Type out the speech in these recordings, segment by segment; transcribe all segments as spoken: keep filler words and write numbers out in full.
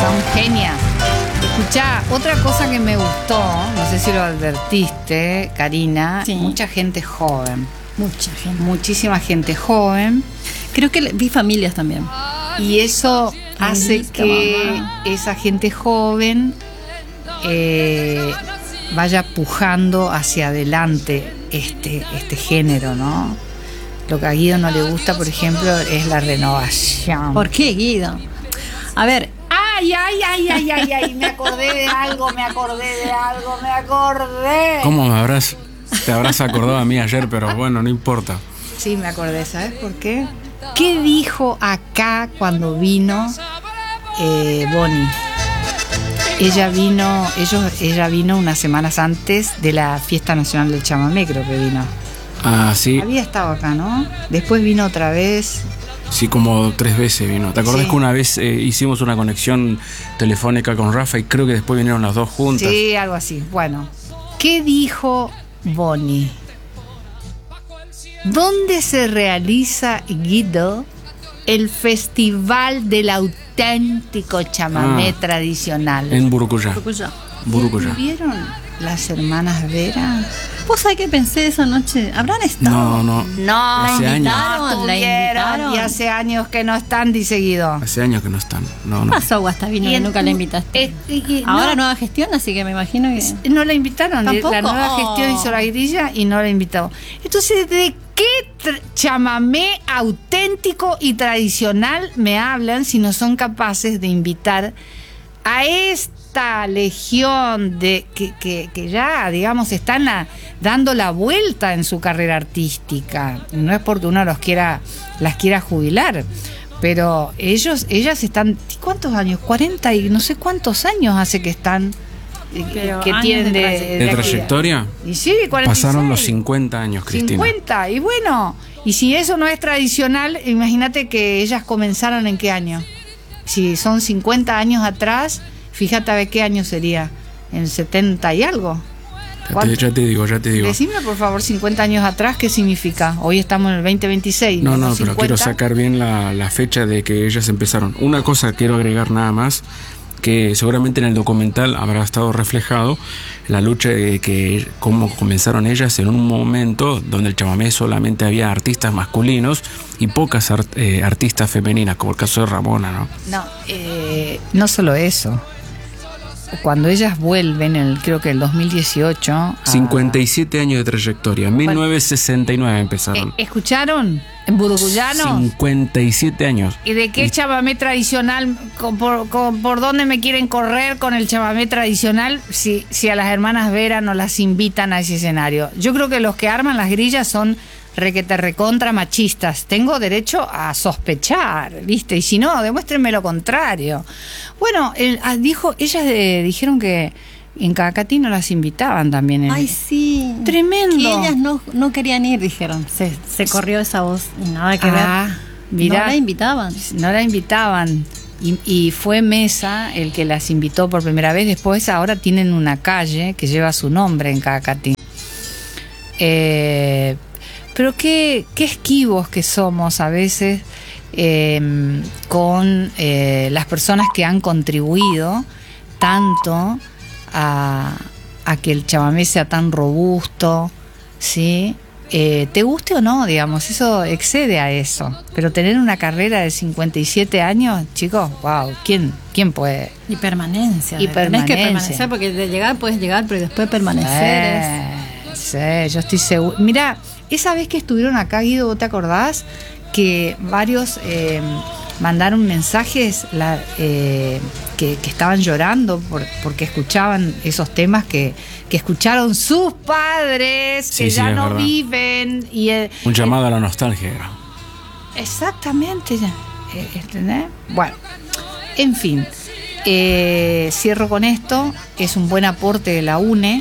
son genias. Escuchá, otra cosa que me gustó, no sé si lo advertiste, Karina, sí. mucha gente joven. Mucha gente. Muchísima gente joven. Creo que vi familias también. Y eso hace Listo, que mamá. esa gente joven eh, vaya pujando hacia adelante este, este género, ¿no? Lo que a Guido no le gusta, por ejemplo, es la renovación. ¿Por qué, Guido? A ver, Ay, ay, ay, ay, ay, ay, me acordé de algo, me acordé de algo, me acordé. ¿Cómo me habrás, te habrás acordado a mí ayer? Pero bueno, no importa. Sí, me acordé, ¿sabes por qué? ¿Qué dijo acá cuando vino eh, Bonnie? Ella vino, ellos, ella vino unas semanas antes de la Fiesta Nacional del Chamamé, creo que vino. Ah, sí. Había estado acá, ¿no? Después vino otra vez. Sí, como tres veces vino. ¿Te acordás Sí. que una vez eh, hicimos una conexión telefónica con Rafa y creo que después vinieron las dos juntas? Sí, algo así. Bueno, ¿qué dijo Bonnie? ¿Dónde se realiza, Guido, el Festival del Auténtico Chamamé Ah, tradicional? En Burucuyá. Burucuyá. Burucuyá. ¿Vieron las hermanas Vera? ¿Vos sabés qué pensé esa noche? ¿Habrán estado? No, no. No, Hace años. invitaron, no la estuvieron, invitaron. y hace años que no están, dice Guido. Hace años que no están. No, ¿Qué no. pasó, Guastavino, que en- nunca la invitaste? eh, y- y- Ahora no, nueva gestión, así que me imagino que... no la invitaron. ¿Tampoco? La nueva Oh. gestión hizo la grilla y no la invitó. Entonces, ¿de qué tr- chamamé auténtico y tradicional me hablan si no son capaces de invitar a esta legión de que, que, que ya, digamos, están la- dando la vuelta en su carrera artística? No es porque uno los quiera, las quiera jubilar, pero ellos, ellas están, ¿cuántos años? cuarenta y no sé cuántos años hace que están, eh, Pero que años tienen de de, trayectoria. ¿De de trayectoria? Y sí, cuarenta y seis. Pasaron los cincuenta años, Cristina. cincuenta, y bueno, y si eso no es tradicional, imagínate que ellas comenzaron en qué año. Si son cincuenta años atrás, fíjate a ver qué año sería, en setenta y algo. Ya te, ¿Cuánto? ya te digo, ya te digo. Decime por favor, cincuenta años atrás, ¿qué significa? Hoy estamos en el veinte veintiséis. No, no, Los pero quiero sacar bien la, la fecha de que ellas empezaron. Una cosa quiero agregar nada más, que seguramente en el documental habrá estado reflejado la lucha de que cómo comenzaron ellas en un momento donde el chamamé solamente había artistas masculinos y pocas art- eh, artistas femeninas, como el caso de Ramona, ¿no? No, eh, no solo eso. Cuando ellas vuelven, en el, creo que el dos mil dieciocho... a- cincuenta y siete años de trayectoria. En mil novecientos sesenta y nueve empezaron. Eh, ¿Escucharon? En Burucuyano. cincuenta y siete años. ¿Y de qué chamamé tradicional? con- por, con- ¿Por dónde me quieren correr con el chamamé tradicional si, si a las hermanas Vera no las invitan a ese escenario? Yo creo que los que arman las grillas son requete recontra machistas. Tengo derecho a sospechar, ¿viste? Y si no, demuéstrenme lo contrario. Bueno, el- ah, dijo, ellas eh, dijeron que en Cacatí no las invitaban también. en- Ay, sí. Tremendo. Que ellas no, no querían ir, dijeron. Se, se corrió esa voz. Y nada que Ah, ver. mirá. No la invitaban. No la invitaban. Y, y fue Mesa el que las invitó por primera vez. Después ahora tienen una calle que lleva su nombre en Cacatí. Eh, pero qué, qué esquivos que somos a veces eh, con eh, las personas que han contribuido tanto a, a que el chamamé sea tan robusto, ¿sí? Eh, te guste o no, digamos, eso excede a eso. Pero tener una carrera de cincuenta y siete años, chicos, wow, ¿quién, quién puede? Y permanencia. Y Tenés que permanencia. permanecer, porque de llegar puedes llegar, pero después permanecer es... Eh, sí, yo estoy seguro. Mira, esa vez que estuvieron acá, Guido, ¿vos te acordás? Que varios eh, mandaron mensajes la, eh, que, que estaban llorando por, porque escuchaban esos temas que, que escucharon sus padres, Sí, que sí, ya es no verdad. viven. Y, eh, Un llamado a la nostalgia era. Exactamente, ya, eh, ¿entendés? Bueno, en fin, eh, cierro con esto. Es un buen aporte de la UNE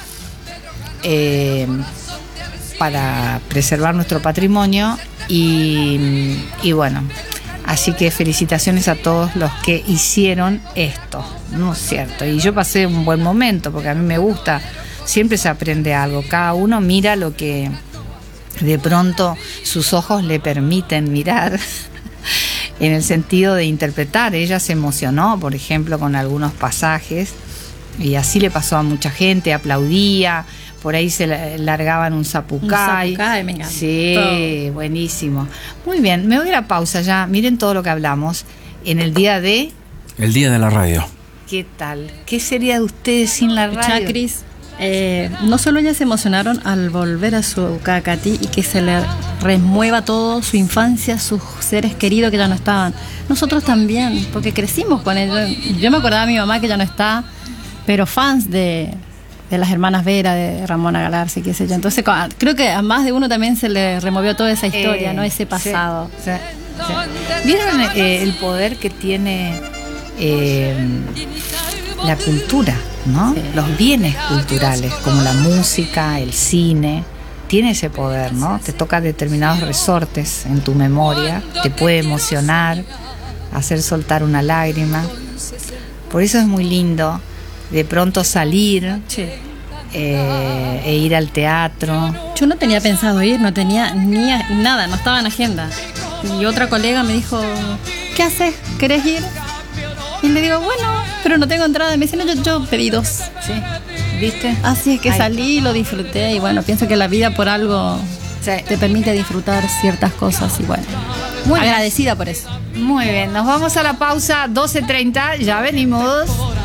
eh, para preservar nuestro patrimonio y, y bueno, así que felicitaciones a todos los que hicieron esto, ¿no es cierto? Y yo pasé un buen momento porque a mí me gusta, siempre se aprende algo, cada uno mira lo que de pronto sus ojos le permiten mirar en el sentido de interpretar. Ella se emocionó, por ejemplo, con algunos pasajes, y así le pasó a mucha gente, aplaudía, por ahí se largaban un zapucay. Un zapucay, me encanta. Sí, todo. Buenísimo. Muy bien, me voy a ir a pausa ya. Miren todo lo que hablamos en el día de... El día de la radio. ¿Qué tal? ¿Qué sería de ustedes sin la radio? Chacris, eh, no solo ellas se emocionaron al volver a su Cacatí y que se le remueva todo, su infancia, sus seres queridos que ya no estaban. Nosotros también, porque crecimos con ellos. Yo me acordaba de mi mamá que ya no está, pero fans de, de las hermanas Vera, de Ramona Galarza, qué sé yo. Entonces creo que a más de uno también se le removió toda esa historia, eh, ¿no? Ese pasado. Sí, sí, sí. ¿Vieron eh, el poder que tiene eh, la cultura, ¿no? Sí. Los bienes culturales, como la música, el cine, tiene ese poder, ¿no? Te toca determinados resortes en tu memoria, te puede emocionar, hacer soltar una lágrima. Por eso es muy lindo de pronto salir, sí. eh, e ir al teatro. Yo no tenía pensado ir, no tenía ni a, nada, no estaba en agenda. Y otra colega me dijo, ¿qué haces? ¿Querés ir? Y le digo, bueno, pero no tengo entrada. Y me dice, no, yo, yo pedí dos. Sí, ¿viste? Así es que Ay. salí, lo disfruté. Y bueno, pienso que la vida por algo sí. te permite disfrutar ciertas cosas. Y bueno, muy agradecida por eso. Muy bien, nos vamos a la pausa, doce treinta, ya venimos.